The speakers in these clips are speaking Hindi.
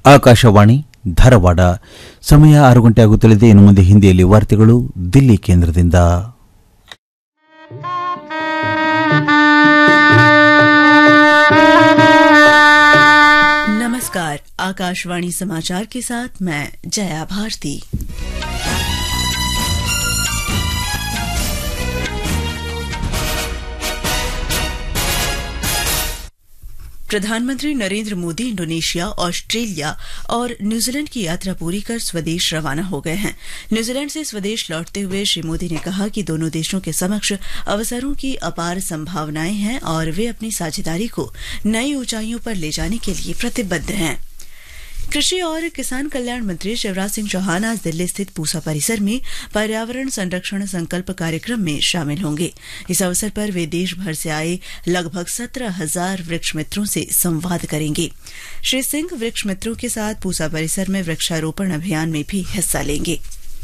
ಆಕಾಶವಾಣಿ ಧಾರವಾಡ. ಸಮಯ 6 ಗಂಟೆ ಆಗುತ್ತಲಿದೆ. ಇನ್ನು ಮುಂದೆ ಹಿಂದಿಯಲ್ಲಿ ವಾರ್ತೆಗಳು ದಿಲ್ಲಿ ಕೇಂದ್ರದಿಂದ. नमस्कार, आकाशवाणी समाचार के साथ मैं जया भारती। प्रधानमंत्री नरेंद्र मोदी इंडोनेशिया, ऑस्ट्रेलिया और न्यूजीलैंड की यात्रा पूरी कर स्वदेश रवाना हो गए हैं। न्यूजीलैंड से स्वदेश लौटते हुए श्री मोदी ने कहा कि दोनों देशों के समक्ष अवसरों की अपार संभावनाएं हैं और वे अपनी साझेदारी को नई ऊंचाइयों पर ले जाने के लिए प्रतिबद्ध हैं। कृषि और किसान कल्याण मंत्री शिवराज सिंह चौहान आज दिल्ली स्थित पूसा परिसर में पर्यावरण संरक्षण संकल्प कार्यक्रम में शामिल होंगे। इस अवसर पर वे देश भर से आए लगभग 17,000 वृक्ष मित्रों से संवाद करेंगे। श्री सिंह वृक्ष मित्रों के साथ पूसा परिसर में वृक्षारोपण अभियान में भी हिस्सा लेंगे।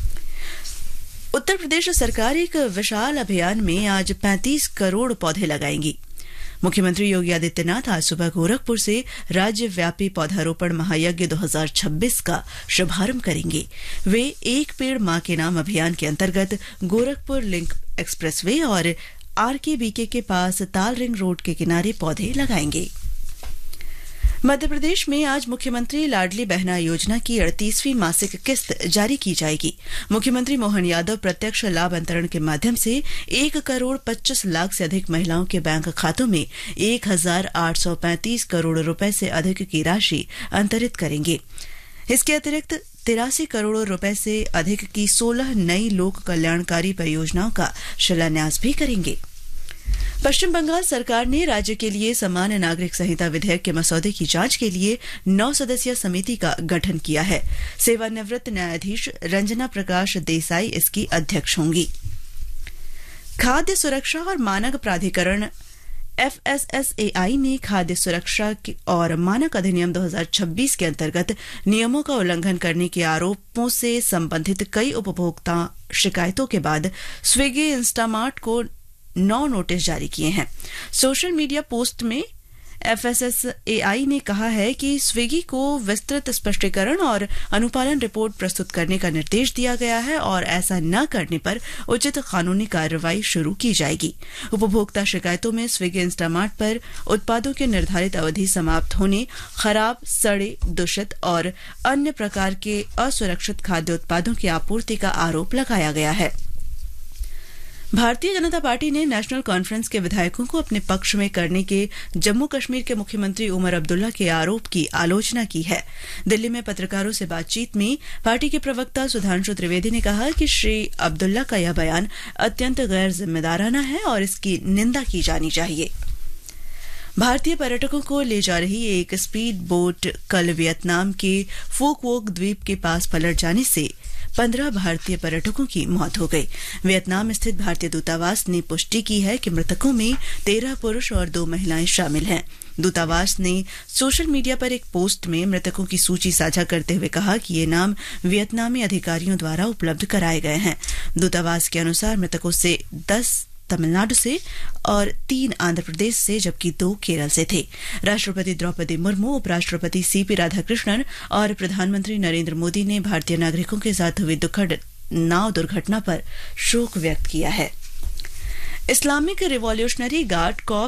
उत्तर प्रदेश सरकार एक विशाल अभियान में आज 35 करोड़ पौधे लगाएंगी। मुख्यमंत्री योगी आदित्यनाथ आज सुबह गोरखपुर से राज्यव्यापी पौधारोपण महायज्ञ 2026 का शुभारंभ करेंगे। वे एक पेड़ मां के नाम अभियान के अंतर्गत गोरखपुर लिंक एक्सप्रेसवे और आरकेबीके के पास ताल रिंग रोड के किनारे पौधे लगाएंगे। मध्य प्रदेश में आज मुख्यमंत्री लाडली बहना योजना की 38वीं मासिक किस्त जारी की जाएगी। मुख्यमंत्री मोहन यादव प्रत्यक्ष लाभ अंतरण के माध्यम से 1,25,00,000 से अधिक महिलाओं के बैंक खातों में 1,835 करोड़ रुपए से अधिक की राशि अंतरित करेंगे। इसके अतिरिक्त 83 करोड़ रुपए से अधिक की 16 नई लोक कल्याणकारी परियोजनाओं का शिलान्यास भी करेंगे। पश्चिम बंगाल सरकार ने राज्य के लिए समान नागरिक संहिता विधेयक के मसौदे की जांच के लिए 9 सदस्यीय समिति का गठन किया है। सेवानिवृत्त न्यायाधीश रंजना प्रकाश देसाई इसकी अध्यक्ष होंगी। खाद्य सुरक्षा और मानक प्राधिकरण FSSAI ने खाद्य सुरक्षा और मानक अधिनियम 2026 के अंतर्गत नियमों का उल्लंघन करने के आरोपों से संबंधित कई उपभोक्ता शिकायतों के बाद स्विगी इंस्टामार्ट को 9 नोटिस जारी किए हैं। सोशल मीडिया पोस्ट में FSSAI ने कहा है कि स्विगी को विस्तृत स्पष्टीकरण और अनुपालन रिपोर्ट प्रस्तुत करने का निर्देश दिया गया है और ऐसा न करने पर उचित कानूनी कार्रवाई शुरू की जाएगी। उपभोक्ता शिकायतों में स्विगी इंस्टामार्ट पर उत्पादों के निर्धारित अवधि समाप्त होने, खराब, सड़े, दूषित और अन्य प्रकार के असुरक्षित खाद्य उत्पादों की आपूर्ति का आरोप लगाया गया है। भारतीय जनता पार्टी ने नेशनल कॉन्फ्रेंस के विधायकों को अपने पक्ष में करने के जम्मू कश्मीर के मुख्यमंत्री उमर अब्दुल्ला के आरोप की आलोचना की है। दिल्ली में पत्रकारों से बातचीत में पार्टी के प्रवक्ता सुधांशु त्रिवेदी ने कहा कि श्री अब्दुल्ला का यह बयान अत्यंत गैर जिम्मेदाराना है और इसकी निंदा की जानी चाहिए। भारतीय पर्यटकों को ले जा रही एक स्पीड बोट कल वियतनाम के फुक वोक द्वीप के पास पलट जाने से 15 भारतीय पर्यटकों की मौत हो गई। वियतनाम स्थित भारतीय दूतावास ने पुष्टि की है कि मृतकों में 13 पुरुष और 2 महिलाएं शामिल हैं। दूतावास ने सोशल मीडिया पर एक पोस्ट में मृतकों की सूची साझा करते हुए कहा कि ये नाम वियतनामी अधिकारियों द्वारा उपलब्ध कराए गए हैं। दूतावास के अनुसार मृतकों से 10 तमिलनाडु से और 3 आंध्र प्रदेश से जबकि 2 केरल से थे। राष्ट्रपति द्रौपदी मुर्मू, उपराष्ट्रपति CP राधाकृष्णन और प्रधानमंत्री नरेंद्र मोदी ने भारतीय नागरिकों के साथ हुई दुखद नाव दुर्घटना पर शोक व्यक्त किया है। Islamic revolutionary guard corps